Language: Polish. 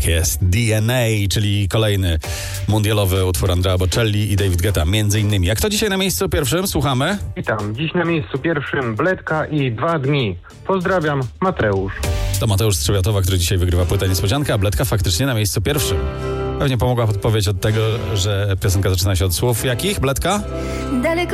Tak jest. DNA, czyli kolejny mundialowy utwór Andrea Bocelli i David Guetta między innymi. A kto dzisiaj na miejscu pierwszym? Słuchamy. Witam. Dziś na miejscu pierwszym Bledka i 2 dni. Pozdrawiam, Mateusz. To Mateusz Strzewiatowa, który dzisiaj wygrywa płytę Niespodzianka, a Bledka faktycznie na miejscu pierwszym. Pewnie pomogła podpowiedź od tego, że piosenka zaczyna się od słów jakich? Bledka? Daleko